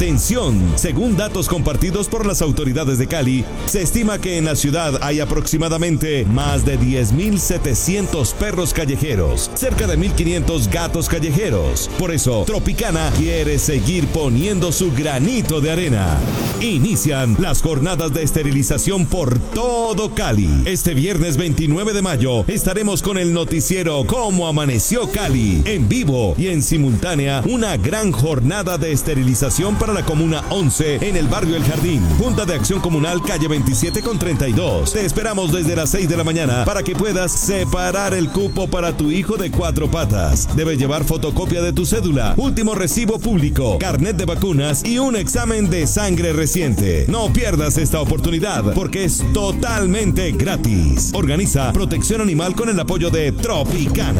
¡Atención! Según datos compartidos por las autoridades de Cali, se estima que en la ciudad hay aproximadamente más de 10.700 perros callejeros, cerca de 1.500 gatos callejeros. Por eso, Tropicana quiere seguir poniendo su granito de arena. Inician las jornadas de esterilización por todo Cali. Este viernes 29 de mayo estaremos con el noticiero Cómo Amaneció Cali, en vivo y en simultánea, una gran jornada de esterilización para la Comuna 11 en el barrio El Jardín. Junta de Acción Comunal, calle 27 con 32. Te esperamos desde las 6 de la mañana para que puedas separar el cupo para tu hijo de 4 patas. Debes llevar fotocopia de tu cédula, último recibo público, carnet de vacunas y un examen de sangre reciente. No pierdas esta oportunidad porque es totalmente gratis. Organiza Protección Animal con el apoyo de Tropicana.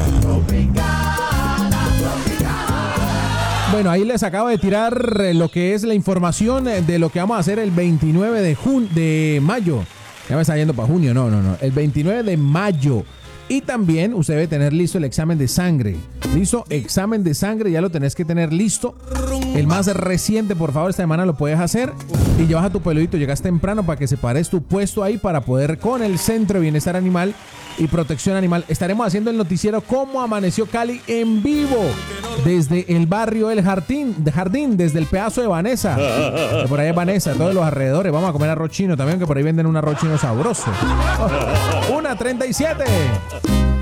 Bueno, ahí les acabo de tirar lo que es la información de lo que vamos a hacer el 29 de mayo. Ya me está yendo para junio, no. El 29 de mayo. Y también usted debe tener listo el examen de sangre. Listo, examen de sangre, ya lo tenés que tener listo. El más reciente, por favor, esta semana lo puedes hacer. Y llevas a tu peludito, llegas temprano para que separes tu puesto ahí para poder con el Centro de Bienestar Animal y Protección Animal. Estaremos haciendo el noticiero Cómo Amaneció Cali en vivo desde el barrio El Jardín, desde el pedazo de Vanessa. Que por ahí es Vanessa, todos los alrededores. Vamos a comer arroz chino también, que por ahí venden un arroz chino sabroso. 1:37.